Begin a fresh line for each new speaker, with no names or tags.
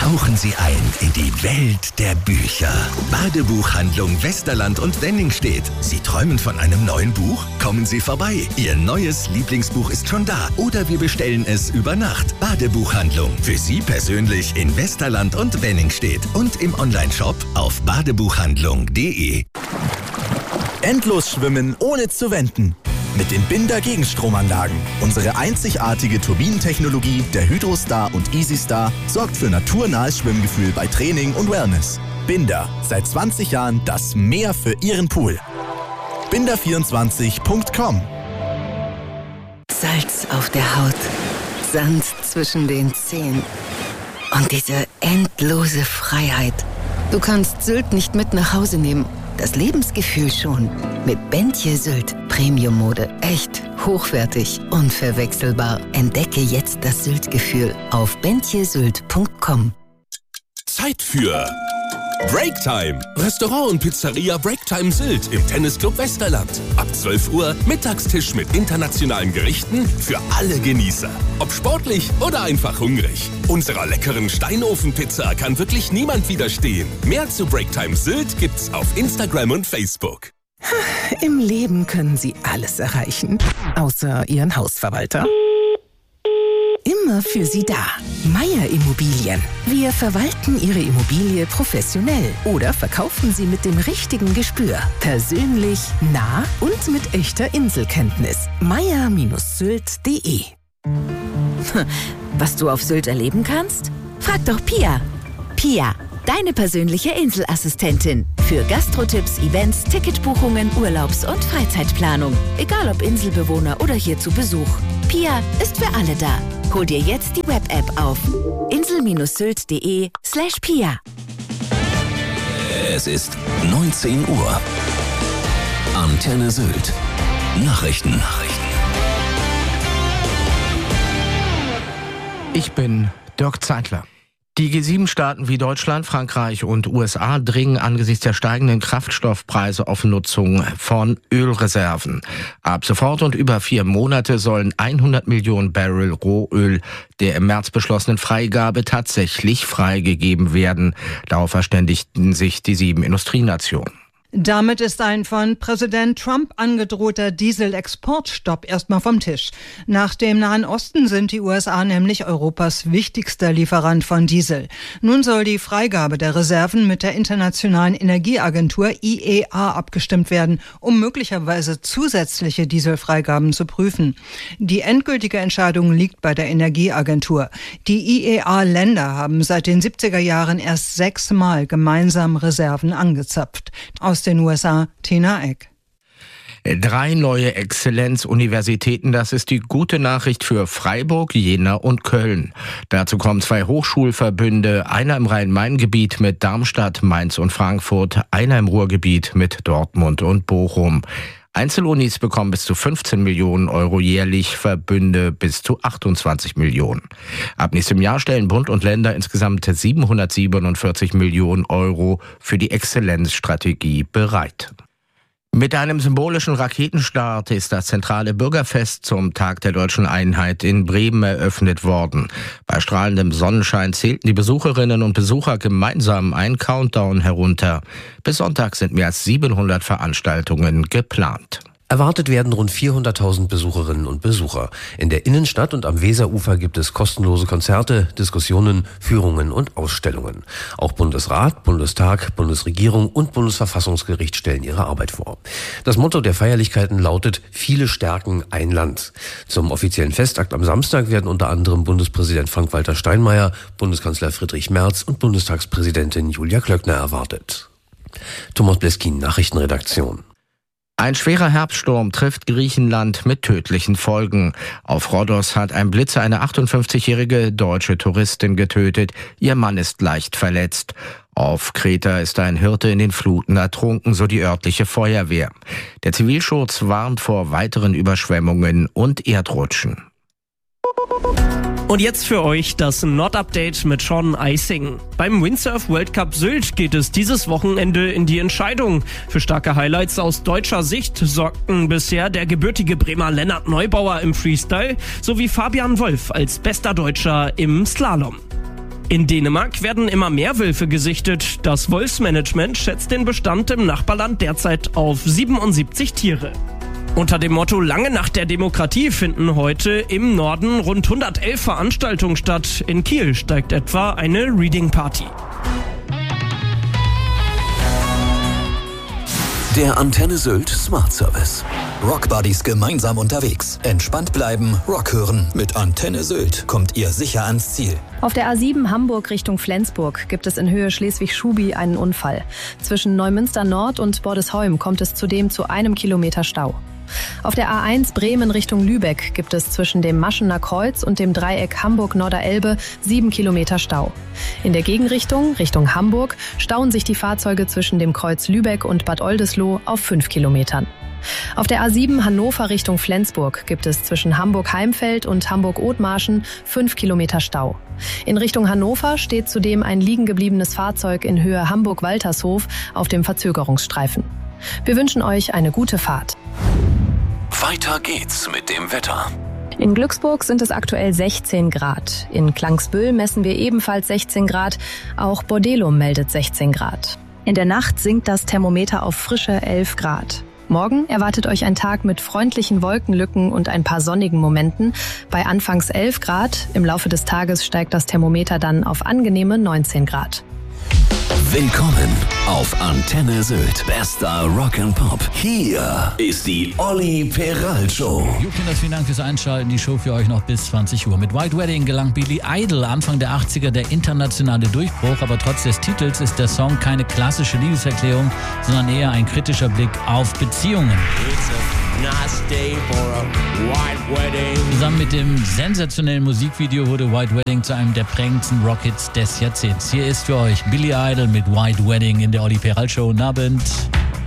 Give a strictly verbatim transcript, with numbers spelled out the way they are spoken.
Tauchen Sie ein in die Welt der Bücher. Badebuchhandlung Westerland und Wenningstedt. Sie träumen von einem neuen Buch? Kommen Sie vorbei. Ihr neues Lieblingsbuch ist schon da. Oder wir bestellen es über Nacht. Badebuchhandlung. Für Sie persönlich in Westerland und Wenningstedt. Und im Onlineshop auf badebuchhandlung punkt de.
Endlos schwimmen ohne zu wenden. Mit den Binder Gegenstromanlagen. Unsere einzigartige Turbinentechnologie der Hydrostar und EasyStar sorgt für naturnahes Schwimmgefühl bei Training und Wellness. Binder, seit zwanzig Jahren das Meer für Ihren Pool. binder vierundzwanzig punkt com.
Salz auf der Haut, Sand zwischen den Zehen und diese endlose Freiheit. Du kannst Sylt nicht mit nach Hause nehmen. Das Lebensgefühl schon. Mit Bentje Sylt. Premium-Mode. Echt, hochwertig, unverwechselbar. Entdecke jetzt das Sylt-Gefühl auf bentje sylt punkt com.
Zeit für Breaktime. Restaurant und Pizzeria Breaktime Sylt im Tennisclub Westerland. Ab zwölf Uhr Mittagstisch mit internationalen Gerichten für alle Genießer. Ob sportlich oder einfach hungrig. Unserer leckeren Steinofenpizza kann wirklich niemand widerstehen. Mehr zu Breaktime Sylt gibt's auf Instagram und Facebook.
Im Leben können Sie alles erreichen, außer Ihren Hausverwalter. Immer für Sie da. Meier Immobilien. Wir verwalten Ihre Immobilie professionell oder verkaufen Sie mit dem richtigen Gespür. Persönlich, nah und mit echter Inselkenntnis. meier Sylt punkt de.
Was du auf Sylt erleben kannst? Frag doch Pia. Pia, deine persönliche Inselassistentin. Für Gastrotipps, Events, Ticketbuchungen, Urlaubs- und Freizeitplanung. Egal ob Inselbewohner oder hier zu Besuch. Pia ist für alle da. Hol dir jetzt die Web-App auf insel Sylt punkt de slash Pia.
Es ist neunzehn Uhr. Antenne Sylt. Nachrichten. Nachrichten.
Ich bin Dirk Zeitler. Die G sieben Staaten wie Deutschland, Frankreich und U S A dringen angesichts der steigenden Kraftstoffpreise auf Nutzung von Ölreserven. Ab sofort und über vier Monate sollen hundert Millionen Barrel Rohöl der im März beschlossenen Freigabe tatsächlich freigegeben werden. Darauf verständigten sich die sieben Industrienationen.
Damit ist ein von Präsident Trump angedrohter Dieselexportstopp erstmal vom Tisch. Nach dem Nahen Osten sind die U S A nämlich Europas wichtigster Lieferant von Diesel. Nun soll die Freigabe der Reserven mit der Internationalen Energieagentur I E A abgestimmt werden, um möglicherweise zusätzliche Dieselfreigaben zu prüfen. Die endgültige Entscheidung liegt bei der Energieagentur. Die I E A-Länder haben seit den siebziger Jahren erst sechsmal gemeinsam Reserven angezapft. Aus den U S A, Tina Eck.
Drei neue Exzellenzuniversitäten, das ist die gute Nachricht für Freiburg, Jena und Köln. Dazu kommen zwei Hochschulverbünde, einer im Rhein-Main-Gebiet mit Darmstadt, Mainz und Frankfurt, einer im Ruhrgebiet mit Dortmund und Bochum. Einzelunis bekommen bis zu fünfzehn Millionen Euro jährlich, Verbünde bis zu achtundzwanzig Millionen. Ab nächstem Jahr stellen Bund und Länder insgesamt siebenhundertsiebenundvierzig Millionen Euro für die Exzellenzstrategie bereit. Mit einem symbolischen Raketenstart ist das zentrale Bürgerfest zum Tag der Deutschen Einheit in Bremen eröffnet worden. Bei strahlendem Sonnenschein zählten die Besucherinnen und Besucher gemeinsam einen Countdown herunter. Bis Sonntag sind mehr als siebenhundert Veranstaltungen geplant.
Erwartet werden rund vierhunderttausend Besucherinnen und Besucher. In der Innenstadt und am Weserufer gibt es kostenlose Konzerte, Diskussionen, Führungen und Ausstellungen. Auch Bundesrat, Bundestag, Bundesregierung und Bundesverfassungsgericht stellen ihre Arbeit vor. Das Motto der Feierlichkeiten lautet: Viele stärken ein Land. Zum offiziellen Festakt am Samstag werden unter anderem Bundespräsident Frank-Walter Steinmeier, Bundeskanzler Friedrich Merz und Bundestagspräsidentin Julia Klöckner erwartet. Thomas Bleskin, Nachrichtenredaktion.
Ein schwerer Herbststurm trifft Griechenland mit tödlichen Folgen. Auf Rhodos hat ein Blitzer eine achtundfünfzigjährige deutsche Touristin getötet. Ihr Mann ist leicht verletzt. Auf Kreta ist ein Hirte in den Fluten ertrunken, so die örtliche Feuerwehr. Der Zivilschutz warnt vor weiteren Überschwemmungen und Erdrutschen.
Und jetzt für euch das Nord-Update mit Sean Eising. Beim Windsurf World Cup Sylt geht es dieses Wochenende in die Entscheidung. Für starke Highlights aus deutscher Sicht sorgten bisher der gebürtige Bremer Lennart Neubauer im Freestyle sowie Fabian Wolf als bester Deutscher im Slalom. In Dänemark werden immer mehr Wölfe gesichtet. Das Wolfsmanagement schätzt den Bestand im Nachbarland derzeit auf siebenundsiebzig Tiere. Unter dem Motto Lange Nacht der Demokratie finden heute im Norden rund hundertelf Veranstaltungen statt. In Kiel steigt etwa eine Reading Party.
Der Antenne Sylt Smart Service. Rockbuddies gemeinsam unterwegs. Entspannt bleiben, Rock hören. Mit Antenne Sylt kommt ihr sicher ans Ziel.
Auf der A sieben Hamburg Richtung Flensburg gibt es in Höhe Schleswig-Schubi einen Unfall. Zwischen Neumünster Nord und Bordesholm kommt es zudem zu einem Kilometer Stau. Auf der A eins Bremen Richtung Lübeck gibt es zwischen dem Maschener Kreuz und dem Dreieck Hamburg-Norderelbe sieben Kilometer Stau. In der Gegenrichtung, Richtung Hamburg, stauen sich die Fahrzeuge zwischen dem Kreuz Lübeck und Bad Oldesloe auf fünf Kilometern. Auf der A sieben Hannover Richtung Flensburg gibt es zwischen Hamburg-Heimfeld und Hamburg-Othmarschen fünf Kilometer Stau. In Richtung Hannover steht zudem ein liegen gebliebenes Fahrzeug in Höhe Hamburg-Waltershof auf dem Verzögerungsstreifen. Wir wünschen euch eine gute Fahrt.
Weiter geht's mit dem Wetter.
In Glücksburg sind es aktuell sechzehn Grad. In Klangsbüll messen wir ebenfalls sechzehn Grad. Auch Bordelum meldet sechzehn Grad. In der Nacht sinkt das Thermometer auf frische elf Grad. Morgen erwartet euch ein Tag mit freundlichen Wolkenlücken und ein paar sonnigen Momenten. Bei anfangs elf Grad, im Laufe des Tages steigt das Thermometer dann auf angenehme neunzehn Grad.
Willkommen auf Antenne Sylt. Bester Rock and Pop. Hier ist die Olli Peral Show.
Jo Kinders, vielen Dank fürs Einschalten. Die Show für euch noch bis zwanzig Uhr. Mit White Wedding gelang Billy Idol Anfang der achtziger der internationale Durchbruch. Aber trotz des Titels ist der Song keine klassische Liebeserklärung, sondern eher ein kritischer Blick auf Beziehungen. Nice day for a white wedding. Zusammen mit dem sensationellen Musikvideo wurde White Wedding zu einem der prägendsten Rockhits des Jahrzehnts. Hier ist für euch Billy Idol mit White Wedding in der Olli Peral Show. Guten Abend.